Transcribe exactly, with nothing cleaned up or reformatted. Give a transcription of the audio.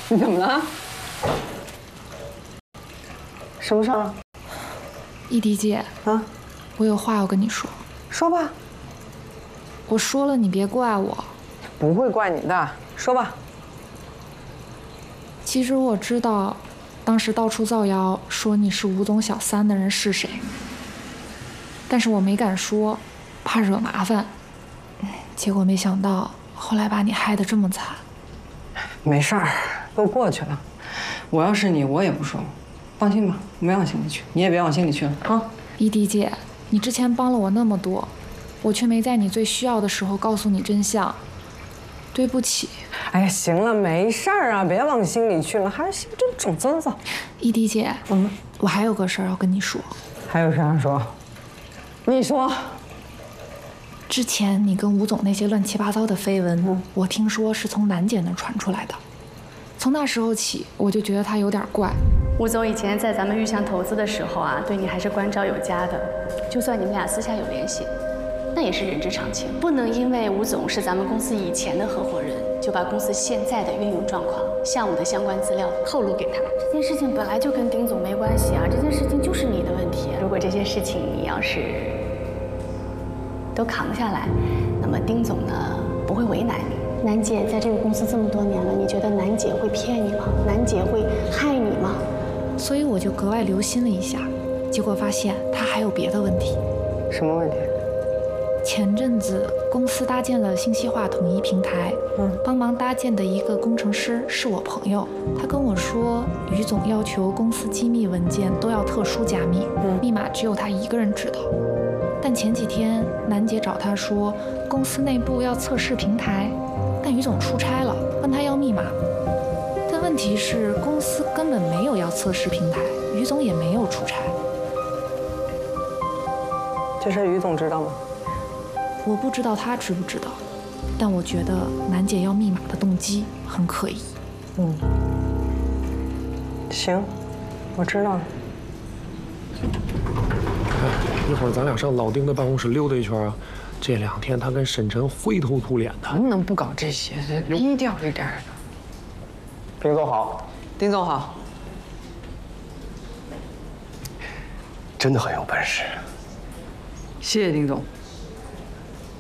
你怎么了？什么事儿？ 一迪姐啊， 我有话要跟你说。 说吧。 我说了，你别怪我。 不会怪你的，说吧。 其实我知道，当时到处造谣说你是吴总小三的人是谁，但是我没敢说，怕惹麻烦。结果没想到后来把你害得这么惨。 没事儿，都过去了。我要是你，我也不说。放心吧，没往心里去，你也别往心里去了啊。 一迪姐，你之前帮了我那么多，我却没在你最需要的时候告诉你真相，对不起。 哎呀，行了，没事儿啊，别往心里去了，还是心真肿滋滋。 一迪姐， 嗯， 我还有个事儿要跟你说。 还有啥说？你说。 之前你跟吴总那些乱七八糟的绯闻，嗯、我听说是从楠姐那传出来的。从那时候起，我就觉得他有点怪。 吴总以前在咱们玉祥投资的时候啊，对你还是关照有加的。就算你们俩私下有联系，那也是人之常情。不能因为吴总是咱们公司以前的合伙人，就把公司现在的运营状况、项目的相关资料透露给他。这件事情本来就跟丁总没关系啊，这件事情就是你的问题。如果这些事情你要是都扛下来，那么丁总呢不会为难你。 楠姐在这个公司这么多年了，你觉得楠姐会骗你吗？楠姐会害你吗？ 所以我就格外留心了一下，结果发现她还有别的问题。 什么问题？ 前阵子公司搭建了信息化统一平台，嗯，帮忙搭建的一个工程师是我朋友，他跟我说，于总要求公司机密文件都要特殊加密，嗯，密码只有他一个人知道。但前几天楠姐找他说，公司内部要测试平台，但于总出差了，问他要密码。但问题是，公司根本没有要测试平台，于总也没有出差。 这事于总知道吗？ 我不知道他知不知道，但我觉得楠姐要密码的动机很可疑。 嗯，行，我知道了。 一会儿咱俩上老丁的办公室溜达一圈啊！这两天他跟沈晨灰头土脸的。 能不能不搞这些，低调一点的？ 丁总好， 丁总好。 真的很有本事。 谢谢丁总。